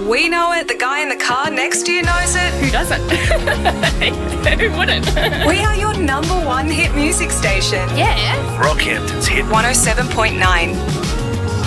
We know it, the guy in the car next to you knows it. Who doesn't? Who wouldn't? We are your number one hit music station. Yeah. Rockhampton's Hit 107.9.